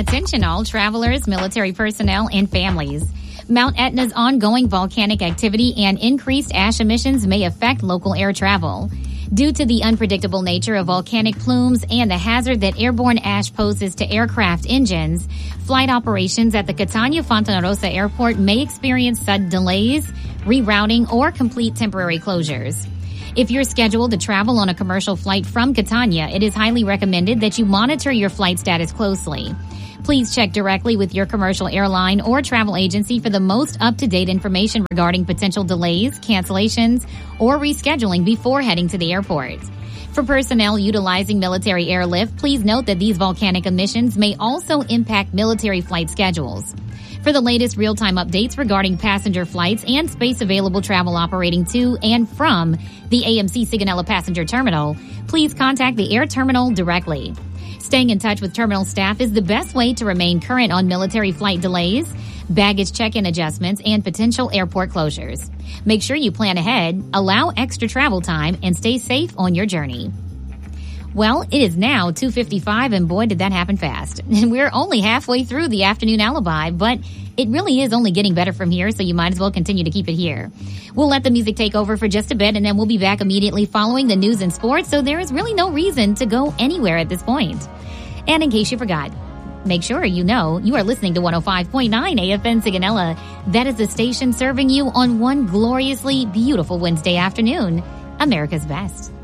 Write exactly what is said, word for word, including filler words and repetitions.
Attention all travelers, military personnel, and families. Mount Etna's ongoing volcanic activity and increased ash emissions may affect local air travel. Due to the unpredictable nature of volcanic plumes and the hazard that airborne ash poses to aircraft engines, flight operations at the Catania Fontana Rosa Airport may experience sudden delays, rerouting, or complete temporary closures. If you're scheduled to travel on a commercial flight from Catania, it is highly recommended that you monitor your flight status closely. Please check directly with your commercial airline or travel agency for the most up-to-date information regarding potential delays, cancellations, or rescheduling before heading to the airport. For personnel utilizing military airlift, please note that these volcanic emissions may also impact military flight schedules. For the latest real-time updates regarding passenger flights and space-available travel operating to and from the A M C Sigonella Passenger Terminal, please contact the air terminal directly. Staying in touch with terminal staff is the best way to remain current on military flight delays, baggage check-in adjustments, and potential airport closures. Make sure you plan ahead, allow extra travel time, and stay safe on your journey. Well, it is now two fifty-five, and boy, did that happen fast. And we're only halfway through the afternoon alibi, but it really is only getting better from here, so you might as well continue to keep it here. We'll let the music take over for just a bit, and then we'll be back immediately following the news and sports, so there is really no reason to go anywhere at this point. And in case you forgot, make sure you know you are listening to one oh five point nine A F N Sigonella. That is the station serving you on one gloriously beautiful Wednesday afternoon, America's Best.